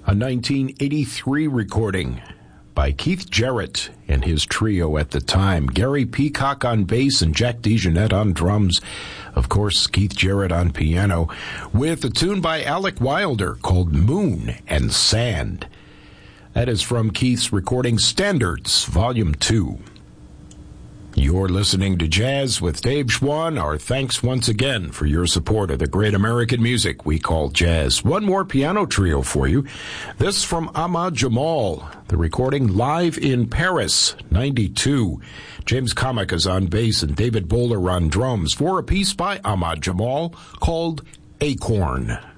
a 1983 recording by Keith Jarrett and his trio at the time. Gary Peacock on bass and Jack DeJohnette on drums. Of course, Keith Jarrett on piano, with a tune by Alec Wilder called Moon and Sand. That is from Keith's recording Standards, Volume 2. You're listening to Jazz with Dave Schwann. Our thanks once again for your support of the great American music we call jazz. One more piano trio for you. This from Ahmad Jamal, the recording live in Paris, 92. James Comic is on bass and David Bowler on drums for a piece by Ahmad Jamal called Acorn.